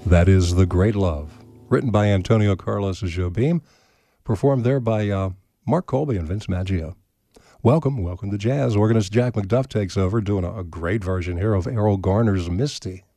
That is The Great Love, written by Antonio Carlos Jobim, performed there by Mark Colby and Vince Maggio. Welcome to jazz. Organist Jack McDuff takes over, doing a great version here of Errol Garner's Misty.